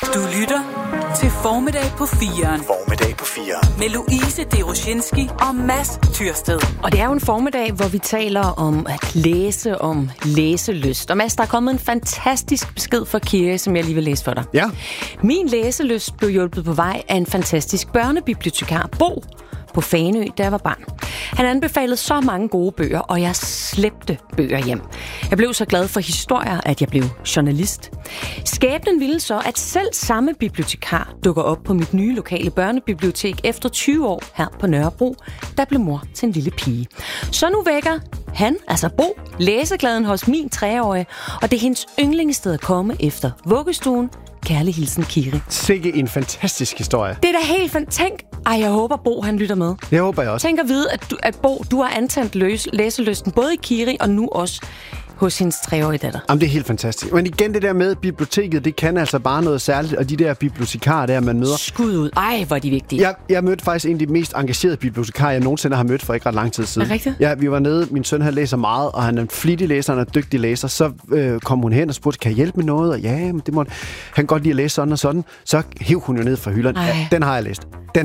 Du lytter til Formiddag på 4'eren. Formiddag på 4'eren. Med Louise Deroshinski og Mads Tyrsted. Og det er jo en formiddag, hvor vi taler om at læse, om læselyst. Og Mads, der er kommet en fantastisk besked fra Kiri, som jeg lige vil læse for dig. Ja. Min læselyst blev hjulpet på vej af en fantastisk børnebibliotekar, Bo, på Fanø, da jeg var barn. Han anbefalede så mange gode bøger, og jeg slæbte bøger hjem. Jeg blev så glad for historier, at jeg blev journalist. Skæbnen ville så, at selv samme bibliotekar dukker op på mit nye lokale børnebibliotek efter 20 år her på Nørrebro, der blev mor til en lille pige. Så nu vækker han, altså Bo, læseglæden hos min 3-årige, og det er hendes yndlingssted at komme efter vuggestuen. Kærlig hilsen, Kiri. Sikke en fantastisk historie. Det er da helt fantastisk. Jeg håber, Bo han lytter med. Det håber jeg også. Tænk at vide, at Bo, du har antændt læselysten både i Kiri og nu også hos hendes 3-årige datter. Jamen, det er helt fantastisk. Men igen, det der med biblioteket, det kan altså bare noget særligt, og de der bibliotekarer der, man møder. Skud ud. Ej, hvor er de vigtige. Jeg mødte faktisk en af de mest engagerede bibliotekarer, jeg nogensinde har mødt for ikke ret lang tid siden. Er det rigtigt? Ja, vi var nede. Min søn, han læser meget, og han er en flittig læser, han er en dygtig læser. Så kom hun hen og spurgte, kan jeg hjælpe med noget? Og ja, men det måtte han godt lide at læse sådan og sådan. Så hiv hun jo ned fra hylderne. Ja, den har jeg læst.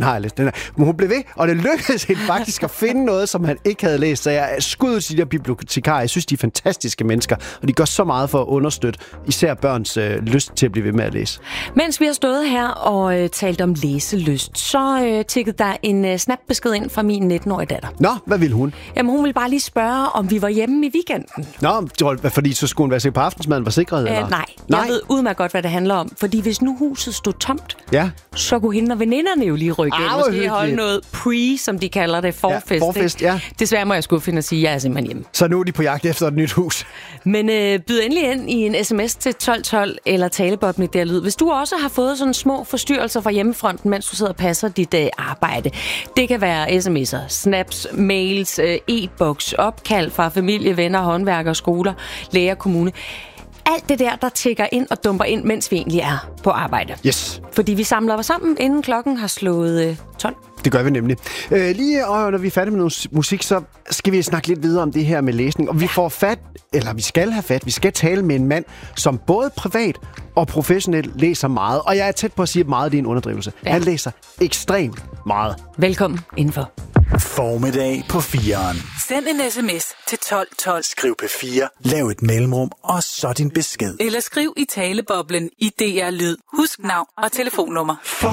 Men hun blev ved, og det lykkedes hende faktisk at finde noget, som han ikke havde læst. Så jeg er skud til de der bibliotekarer. Jeg synes, de er fantastiske mennesker, og de gør så meget for at understøtte især børns lyst til at blive ved med at læse. Mens vi har stået her og talt om læselyst, så tikkede der en snapbesked ind fra min 19-årige datter. Nå, hvad ville hun? Jamen, hun ville bare lige spørge, om vi var hjemme i weekenden. Nå, fordi så skulle hun være sikker på aftensmaden var sikret, eller? Nej, jeg ved udmærket godt, hvad det handler om. Fordi hvis nu huset stod tomt, ja, så kunne hende og veninderne jo lige rykke ind. Måske holde noget som de kalder det, forfest. Ja, forfest, ja. Desværre må jeg skuffe hende og sige, at jeg er simpelthen hjemme. Så nu er de på jagt efter et nyt hus. Men byd endelig ind i en sms til 1212 eller talebot med der lyd. Hvis du også har fået sådan små forstyrrelser fra hjemmefronten, mens du sidder og passer dit arbejde. Det kan være sms'er, snaps, mails, e-boks, opkald fra familie, venner, håndværkere, skoler, læger, kommune. Alt det der tikker ind og dumper ind, mens vi egentlig er på arbejde. Yes. Fordi vi samler os sammen, inden klokken har slået 12. Det gør vi nemlig. Lige når vi er færdige med noget musik, så skal vi snakke lidt videre om det her med læsning. Og vi vi skal tale med en mand, som både privat og professionelt læser meget. Og jeg er tæt på at sige, at meget det er en underdrivelse. Ja. Han læser ekstremt meget. Velkommen indenfor. Formiddag på 4'eren. Send en sms til 1212. Skriv P4, lav et mellemrum, og så din besked. Eller skriv i taleboblen i DR Lyd. Husk navn og telefonnummer.